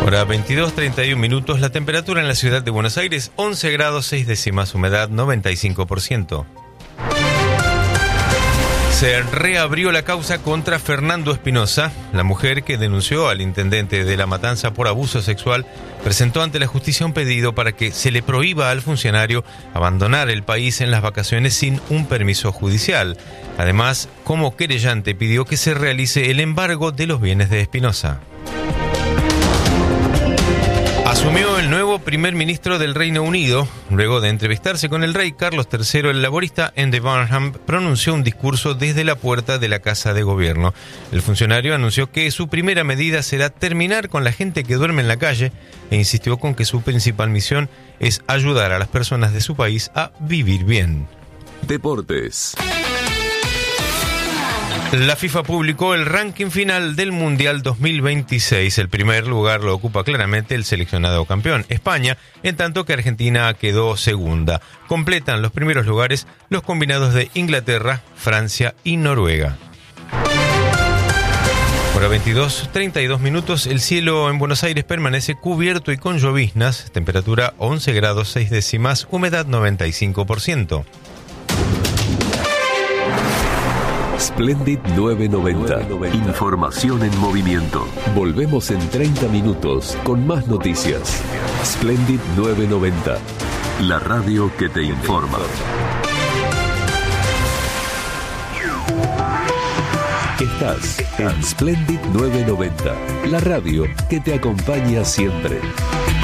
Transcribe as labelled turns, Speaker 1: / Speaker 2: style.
Speaker 1: Hora 22:31, la temperatura en la ciudad de Buenos Aires, 11 grados 6 décimas, humedad 95%. Se reabrió la causa contra Fernando Espinosa. La mujer que denunció al intendente de La Matanza por abuso sexual presentó ante la justicia un pedido para que se le prohíba al funcionario abandonar el país en las vacaciones sin un permiso judicial. Además, como querellante pidió que se realice el embargo de los bienes de Espinosa. Asumió el nuevo primer ministro del Reino Unido. Luego de entrevistarse con el rey Carlos III, el laborista Andy Burnham pronunció un discurso desde la puerta de la Casa de Gobierno. El funcionario anunció que su primera medida será terminar con la gente que duerme en la calle e insistió con que su principal misión es ayudar a las personas de su país a vivir bien.
Speaker 2: Deportes.
Speaker 1: La FIFA publicó el ranking final del Mundial 2026. El primer lugar lo ocupa claramente el seleccionado campeón, España, en tanto que Argentina quedó segunda. Completan los primeros lugares los combinados de Inglaterra, Francia y Noruega. Hora 22:32, el cielo en Buenos Aires permanece cubierto y con lloviznas, temperatura 11 grados 6 décimas, humedad 95%.
Speaker 2: Splendid 990. Información en movimiento. Volvemos en 30 minutos con más noticias. Splendid 990. La radio que te informa. Estás en Splendid 990. La radio que te acompaña siempre.